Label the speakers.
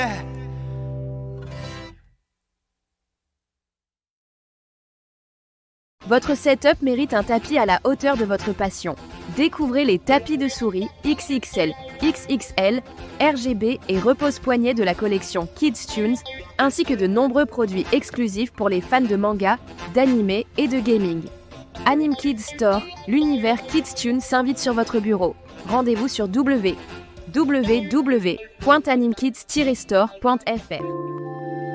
Speaker 1: Votre setup mérite un tapis à la hauteur de votre passion. Découvrez les tapis de souris XXL, XXL, RGB et repose-poignet de la collection Kids Tunes, ainsi que de nombreux produits exclusifs pour les fans de manga, d'anime et de gaming. Anime Kids Store, l'univers Kids Tunes s'invite sur votre bureau. Rendez-vous sur www.animekids-store.fr.